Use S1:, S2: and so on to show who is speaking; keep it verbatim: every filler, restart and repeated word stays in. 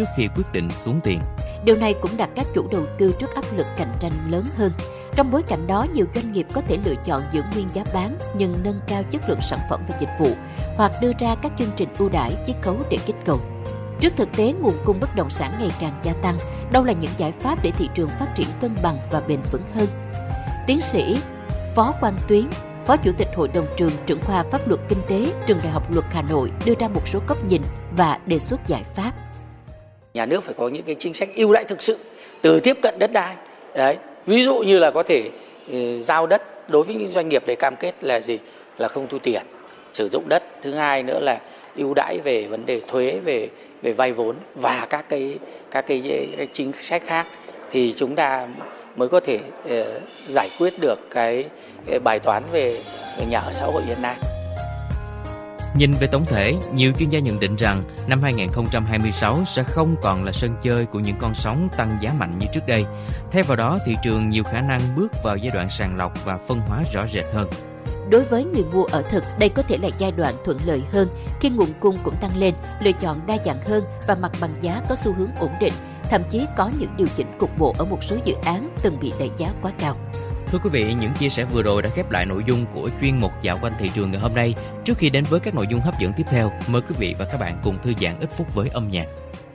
S1: trước khi quyết định xuống tiền.
S2: Điều này cũng đặt các chủ đầu tư trước áp lực cạnh tranh lớn hơn. Trong bối cảnh đó, nhiều doanh nghiệp có thể lựa chọn giữ nguyên giá bán nhưng nâng cao chất lượng sản phẩm và dịch vụ, hoặc đưa ra các chương trình ưu đãi, chiết khấu để kích cầu. Trước thực tế nguồn cung bất động sản ngày càng gia tăng, đâu là những giải pháp để thị trường phát triển cân bằng và bền vững hơn? Tiến sĩ Phó Quang Tuyến, Phó Chủ tịch Hội đồng trường, trưởng khoa Pháp luật Kinh tế, Trường Đại học Luật Hà Nội đưa ra một số góc nhìn và đề xuất giải pháp.
S3: Nhà nước phải có những cái chính sách ưu đãi thực sự từ tiếp cận đất đai. Đấy, ví dụ như là có thể uh, giao đất đối với những doanh nghiệp để cam kết là gì? Là không thu tiền sử dụng đất. Thứ hai nữa là ưu đãi về vấn đề thuế, về về vay vốn và các cái các cái, cái chính sách khác, thì chúng ta mới có thể uh, giải quyết được cái, cái bài toán về, về nhà ở xã hội hiện nay.
S1: Nhìn về tổng thể, nhiều chuyên gia nhận định rằng năm hai không hai sáu sẽ không còn là sân chơi của những con sóng tăng giá mạnh như trước đây. Thay vào đó, thị trường nhiều khả năng bước vào giai đoạn sàng lọc và phân hóa rõ rệt hơn.
S2: Đối với người mua ở thực, đây có thể là giai đoạn thuận lợi hơn khi nguồn cung cũng tăng lên, lựa chọn đa dạng hơn và mặt bằng giá có xu hướng ổn định, thậm chí có những điều chỉnh cục bộ ở một số dự án từng bị đẩy giá quá cao.
S1: Thưa quý vị, những chia sẻ vừa rồi đã khép lại nội dung của chuyên mục Dạo quanh thị trường ngày hôm nay. Trước khi đến với các nội dung hấp dẫn tiếp theo, mời quý vị và các bạn cùng thư giãn ít phút với âm nhạc.